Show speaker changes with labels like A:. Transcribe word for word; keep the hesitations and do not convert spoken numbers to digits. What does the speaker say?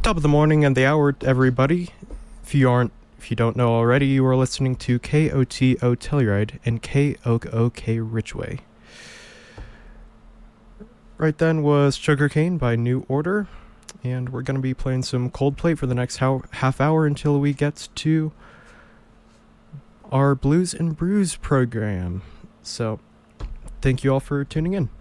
A: Top of the morning and the hour, everybody. If you aren't, if you don't know already, you are listening to K O T O Telluride and K O O K Ridgeway. Right then was Sugarcane by New Order, and we're going to be playing some Coldplay for the next how, half hour until we get to our Blues and Brews program. So, thank you all for tuning in.